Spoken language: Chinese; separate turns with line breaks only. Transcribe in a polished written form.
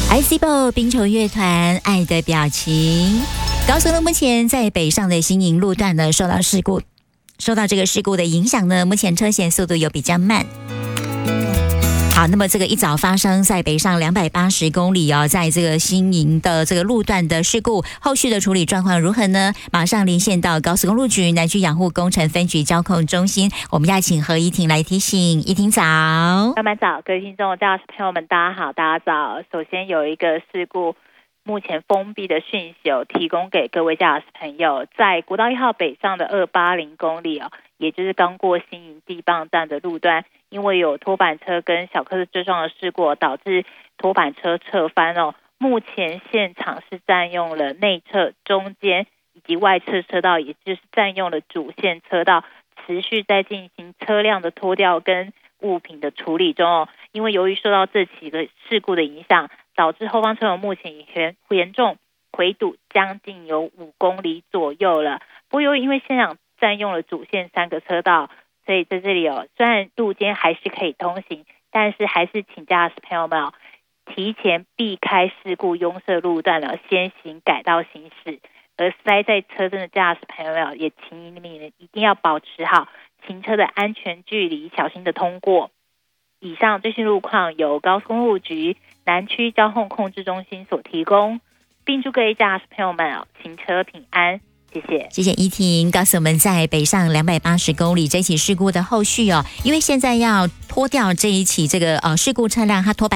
ICBO 冰球乐团《爱的表情》，高速路目前在北上的新营路段呢，受到这个事故的影响呢，目前车行速度有比较慢。好，那么这个一早发生在北上280公里哦，在这个新营的这个路段的事故，后续的处理状况如何呢？马上连线到高速公路局南区养护工程分局交控中心，我们要请何依婷来提醒。依婷早，
慢慢早，各位听众、驾驶朋友们，大家好，大家早。首先有一个事故，目前封闭的讯息提供给各位驾驶朋友，在国道1号北上的280公里也就是刚过新营地磅站的路段，因为有拖板车跟小客车追撞的事故，导致拖板车侧翻目前现场是占用了内侧、中间以及外侧车道，也就是占用了主线车道，持续在进行车辆的拖吊跟物品的处理中因为由于受到这起的事故的影响，导致后方车流目前已严重回堵将近有5公里左右了。不过由于因为现场占用了主线3个车道，所以在这里虽然路肩还是可以通行，但是还是请驾驶朋友们提前避开事故拥塞路段先行改道行驶。而塞在车阵的驾驶朋友也请你们一定要保持好行车的安全距离，小心的通过。以上最新路况由高速公路局南区交通控制中心所提供，并祝各位驾驶朋友们行车平安。谢谢，
谢谢依婷告诉我们在北上280公里这起事故的后续因为现在要拖掉这一起这个事故车辆，它拖板